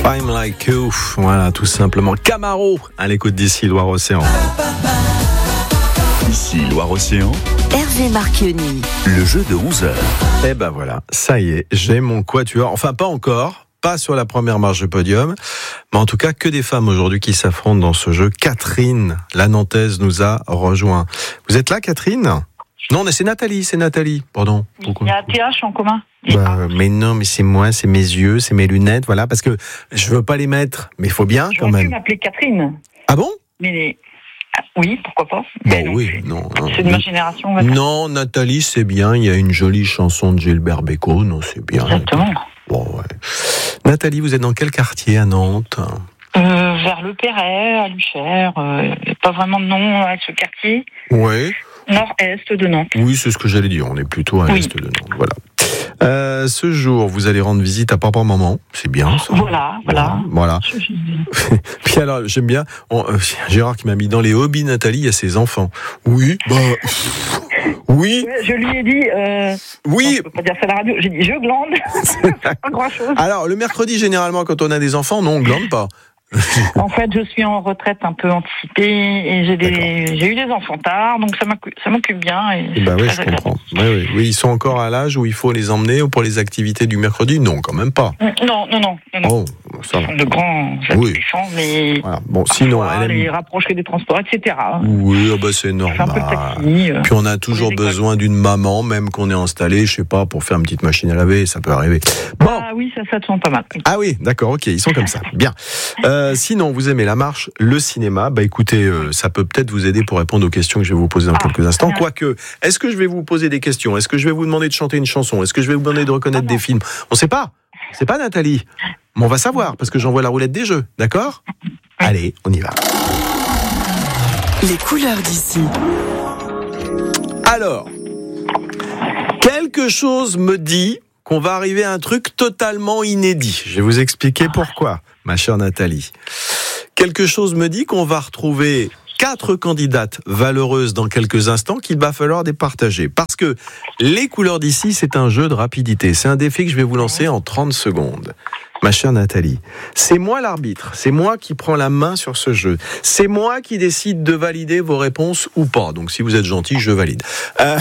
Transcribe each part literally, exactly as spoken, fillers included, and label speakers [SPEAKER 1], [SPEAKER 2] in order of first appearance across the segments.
[SPEAKER 1] I'm like you, voilà, tout simplement. Camaro, à l'écoute d'ici Loire-Océan.
[SPEAKER 2] Ici Loire-Océan.
[SPEAKER 3] Hervé Marchionni.
[SPEAKER 2] Le jeu de onze heures.
[SPEAKER 1] Eh ben voilà, ça y est, j'ai mon quatuor. Enfin, pas encore, pas sur la première marche du podium, mais en tout cas, que des femmes aujourd'hui qui s'affrontent dans ce jeu. Catherine, la Nantaise, nous a rejoint. Vous êtes là, Catherine ? Non, c'est Nathalie, c'est Nathalie. Pardon.
[SPEAKER 4] Il y a un T H en commun.
[SPEAKER 1] Bah, mais non, mais c'est moi, c'est mes yeux, c'est mes lunettes, voilà, parce que je veux pas les mettre, mais il faut bien quand
[SPEAKER 4] J'aurais
[SPEAKER 1] même.
[SPEAKER 4] pu m'appeler Catherine.
[SPEAKER 1] Ah bon ?
[SPEAKER 4] Mais ah, oui, pourquoi pas.
[SPEAKER 1] Bon, oui, non, non.
[SPEAKER 4] C'est de ma génération. On va dire.
[SPEAKER 1] Non, Nathalie, c'est bien. Il y a une jolie chanson de Gilbert Bécaud. Non, c'est bien.
[SPEAKER 4] Exactement.
[SPEAKER 1] Bon, ouais. Nathalie, vous êtes dans quel quartier à Nantes ?
[SPEAKER 4] Euh, vers Le Perret, à Luchère. Euh, pas vraiment de nom à ce quartier.
[SPEAKER 1] Oui.
[SPEAKER 4] Nord-est de Nantes.
[SPEAKER 1] Oui, c'est ce que j'allais dire. On est plutôt à
[SPEAKER 4] Oui.
[SPEAKER 1] l'est de Nantes. Voilà. Euh, ce jour, vous allez rendre visite à papa, maman. C'est bien, ça.
[SPEAKER 4] Voilà, voilà.
[SPEAKER 1] Voilà. Puis alors, j'aime bien. On, euh, Gérard qui m'a mis dans les hobbies, Nathalie, il y a ses enfants. Oui, bah. Oui.
[SPEAKER 4] Ouais, je lui ai dit. Euh,
[SPEAKER 1] Oui.
[SPEAKER 4] non, je peux pas dire ça à la radio. J'ai dit je glande. Pas grand chose.
[SPEAKER 1] Alors, le mercredi, généralement, quand on a des enfants, non, on glande pas.
[SPEAKER 4] En fait, je suis en retraite un peu anticipée et j'ai des, j'ai eu des enfants tard, donc ça m'occupe, ça m'occupe bien. Et
[SPEAKER 1] Bah oui,
[SPEAKER 4] c'est
[SPEAKER 1] je
[SPEAKER 4] très
[SPEAKER 1] comprends. Oui, oui, oui, ils sont encore à l'âge où il faut les emmener ou pour les activités du mercredi ? Non, quand même pas.
[SPEAKER 4] agréable. Non, non, non, non, non.
[SPEAKER 1] Oh, ça
[SPEAKER 4] Ils
[SPEAKER 1] va.
[SPEAKER 4] sont de grands
[SPEAKER 1] Oui.
[SPEAKER 4] adolescents, mais
[SPEAKER 1] Voilà. Bon, sinon,
[SPEAKER 4] parfois,
[SPEAKER 1] elle aime...
[SPEAKER 4] les rapprocher des transports, et cetera.
[SPEAKER 1] Oui, oh bah c'est
[SPEAKER 4] C'est un peu le
[SPEAKER 1] normal.
[SPEAKER 4] taxi. euh.
[SPEAKER 1] Puis on a toujours
[SPEAKER 4] les écoles.
[SPEAKER 1] besoin d'une maman, même qu'on est installé, je sais pas, pour faire une petite machine à laver, ça peut arriver. Bon.
[SPEAKER 4] Ah oui, ça, ça te sent pas mal.
[SPEAKER 1] Ah oui, d'accord, ok, ils sont comme ça. Bien. Euh, sinon, vous aimez la marche, le cinéma, bah écoutez, euh, ça peut peut-être vous aider pour répondre aux questions que je vais vous poser dans
[SPEAKER 4] Ah,
[SPEAKER 1] quelques instants.
[SPEAKER 4] bien.
[SPEAKER 1] Quoique, est-ce que je vais vous poser des questions ? Est-ce que je vais vous demander de chanter une chanson ? Est-ce que je vais vous demander de reconnaître
[SPEAKER 4] Ah non.
[SPEAKER 1] des films ? On sait pas. C'est pas Nathalie. Mais on va savoir, parce que j'envoie la roulette des jeux, d'accord ? Allez, on y va.
[SPEAKER 3] Les couleurs d'ici.
[SPEAKER 1] Alors, quelque chose me dit qu'on va arriver à un truc totalement inédit. Je vais vous expliquer pourquoi, ma chère Nathalie. Quelque chose me dit qu'on va retrouver quatre candidates valeureuses dans quelques instants qu'il va falloir départager. Parce que les couleurs d'ici, c'est un jeu de rapidité. C'est un défi que je vais vous lancer en trente secondes. Ma chère Nathalie, c'est moi l'arbitre, c'est moi qui prends la main sur ce jeu. C'est moi qui décide de valider vos réponses ou pas. Donc si vous êtes gentil, je valide. Euh...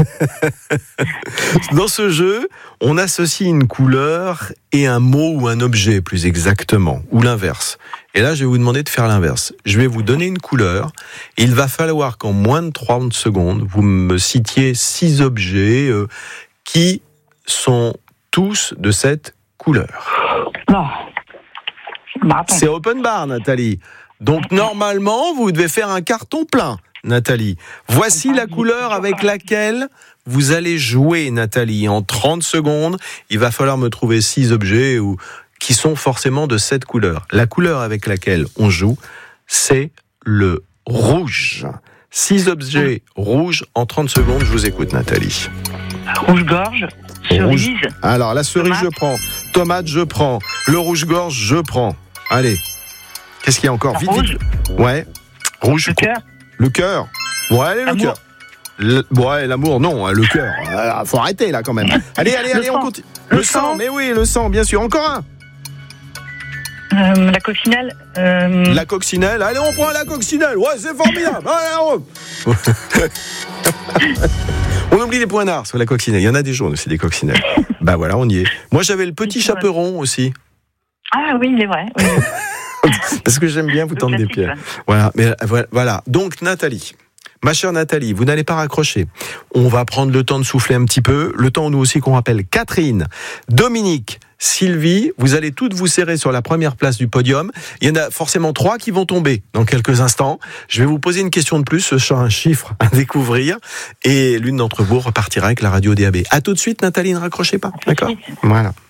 [SPEAKER 1] Dans ce jeu, on associe une couleur et un mot ou un objet, plus exactement, ou l'inverse. Et là, je vais vous demander de faire l'inverse. Je vais vous donner une couleur. Il va falloir qu'en moins de trente secondes, vous me citiez six objets euh, qui sont tous de cette couleur.
[SPEAKER 4] Non. Bah, attends.
[SPEAKER 1] C'est open bar, Nathalie. Donc, normalement, vous devez faire un carton plein, Nathalie. Voici la couleur avec laquelle vous allez jouer, Nathalie. En trente secondes, il va falloir me trouver six objets ou, qui sont forcément de cette couleur. La couleur avec laquelle on joue, c'est le rouge. Six objets rouges en trente secondes. Je vous écoute, Nathalie.
[SPEAKER 4] Rouge-gorge, cerise.
[SPEAKER 1] Rouge. Alors, la cerise,
[SPEAKER 4] Tomate.
[SPEAKER 1] je prends. Tomate, je prends. Le rouge-gorge, je prends. Allez. Qu'est-ce qu'il y a encore ? Vite,
[SPEAKER 4] Rouge.
[SPEAKER 1] vite. Ouais. Rouge.
[SPEAKER 4] Le cœur.
[SPEAKER 1] Le cœur. Ouais, allez, le
[SPEAKER 4] L'amour.
[SPEAKER 1] cœur. Le- Ouais, l'amour, non, le cœur. Ah, faut arrêter, là, quand même. Allez, allez,
[SPEAKER 4] Le
[SPEAKER 1] allez, on
[SPEAKER 4] sang.
[SPEAKER 1] continue.
[SPEAKER 4] Le
[SPEAKER 1] Le sang,
[SPEAKER 4] sang.
[SPEAKER 1] mais oui, le sang, bien sûr. Encore un.
[SPEAKER 4] Euh, la coccinelle. Euh,
[SPEAKER 1] La coccinelle. Allez, on prend la coccinelle. Ouais, c'est formidable. Allez, on... on oublie les poignards sur la coccinelle. Il y en a des jaunes aussi, des coccinelles. Bah voilà, on y est. Moi, j'avais le petit chaperon aussi.
[SPEAKER 4] Ah oui, il est vrai. Oui.
[SPEAKER 1] Parce que j'aime bien vous
[SPEAKER 4] Le
[SPEAKER 1] tendre des
[SPEAKER 4] classique,
[SPEAKER 1] pieds.
[SPEAKER 4] ouais.
[SPEAKER 1] Voilà, mais voilà, voilà. Donc Nathalie, ma chère Nathalie, vous n'allez pas raccrocher. On va prendre le temps de souffler un petit peu, le temps nous aussi qu'on rappelle Catherine, Dominique, Sylvie, vous allez toutes vous serrer sur la première place du podium. Il y en a forcément trois qui vont tomber dans quelques instants. Je vais vous poser une question de plus, ce sera un chiffre à découvrir, et l'une d'entre vous repartira avec la radio D A B. À tout de suite, Nathalie, ne raccrochez pas, d'accord ? Voilà.